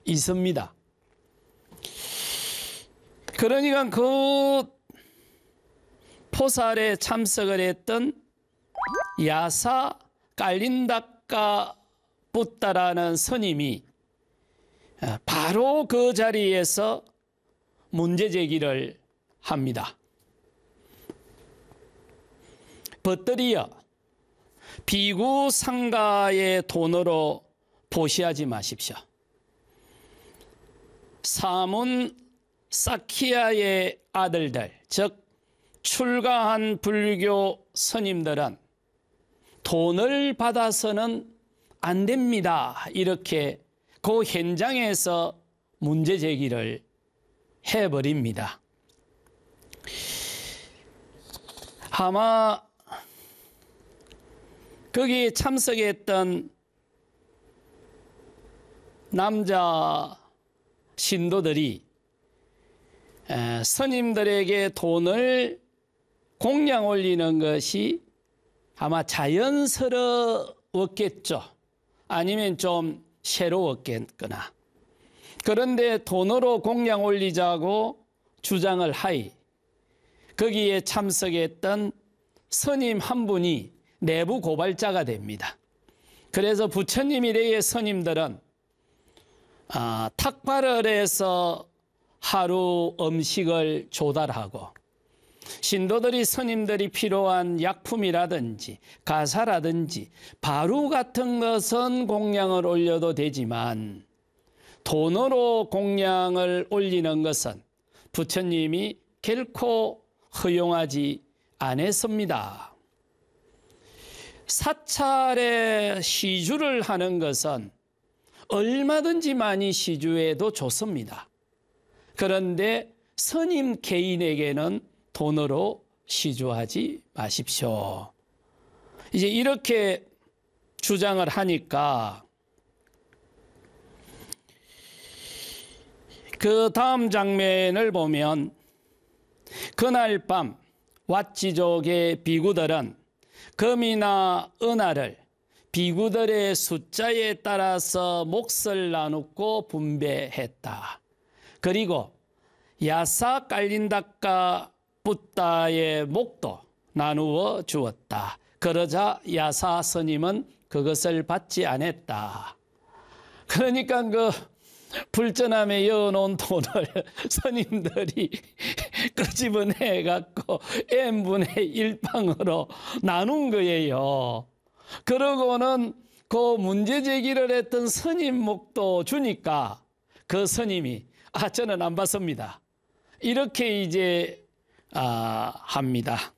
있습니다. 그러니까 그 포살에 참석을 했던 야사 깔린다까 붓다라는 스님이 바로 그 자리에서 문제 제기를 합니다. 벗들이여, 비구 상가의 돈으로 보시하지 마십시오. 사문 사키야의 아들들, 즉 출가한 불교 스님들은 돈을 받아서는 안 됩니다. 이렇게 그 현장에서 문제 제기를 해버립니다. 아마 거기에 참석했던 남자 신도들이 스님들에게 돈을 공양 올리는 것이 아마 자연스러웠겠죠. 아니면 좀 새로웠겠거나. 그런데 돈으로 공양 올리자고 주장을 하이 거기에 참석했던 스님 한 분이 내부 고발자가 됩니다. 그래서 부처님이래의 스님들은 탁발을 해서 하루 음식을 조달하고 신도들이 스님들이 필요한 약품이라든지 가사라든지 바루 같은 것은 공양을 올려도 되지만 돈으로 공양을 올리는 것은 부처님이 결코 허용하지 않았습니다. 사찰에 시주를 하는 것은 얼마든지 많이 시주해도 좋습니다. 그런데 스님 개인에게는 돈으로 시주하지 마십시오. 이제 이렇게 주장을 하니까 그 다음 장면을 보면 그날 밤 왓지족의 비구들은 금이나 은하를 비구들의 숫자에 따라서 몫을 나누고 분배했다. 그리고 야사 깔린다까 붓다의 목도 나누어 주었다. 그러자 야사 스님은 그것을 받지 않았다. 그러니까 그 불전함에 이어놓은 돈을 스님들이 끄집어내 갖고 n분의 1방으로 나눈 거예요. 그러고는 그 문제 제기를 했던 스님 목도 주니까 그 스님이 저는 안 받습니다. 이렇게 이제 합니다.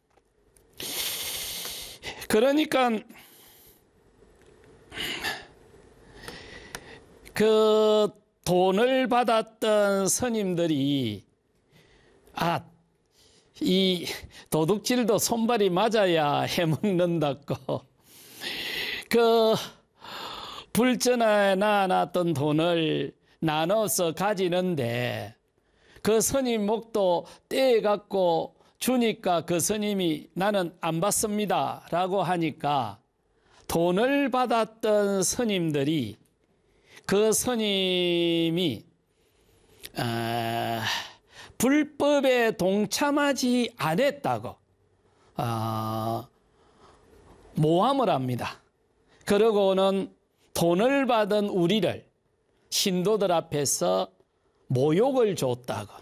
그러니까 그 돈을 받았던 스님들이 이 도둑질도 손발이 맞아야 해먹는다고 그 불전에 놔놨던 돈을 나눠서 가지는데 그 스님 목도 떼갖고 주니까 그 스님이 나는 안 받습니다 라고 하니까 돈을 받았던 스님들이 그 스님이 불법에 동참하지 않았다고 모함을 합니다. 그러고는 돈을 받은 우리를 신도들 앞에서 모욕을 줬다고.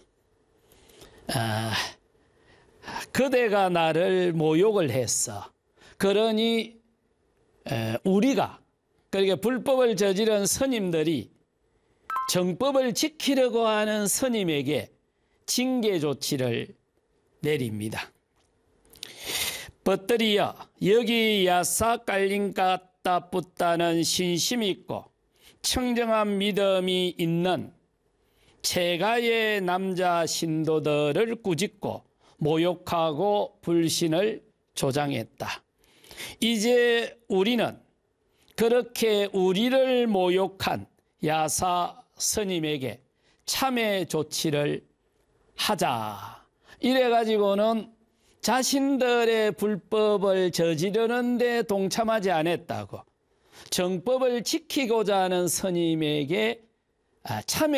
그대가 나를 모욕을 했어. 그러니 우리가 그러니까 불법을 저지른 스님들이 정법을 지키려고 하는 스님에게 징계 조치를 내립니다. 벗들이여, 여기 야사 깔린까따 붓다는 신심 있고 청정한 믿음이 있는 체가의 남자 신도들을 꾸짖고 모욕하고 불신을 조장했다. 이제 우리는 그렇게 우리를 모욕한 야사 스님에게 참회 조치를 하자. 이래가지고는 자신들의 불법을 저지르는 데 동참하지 않았다고 정법을 지키고자 하는 스님에게 참여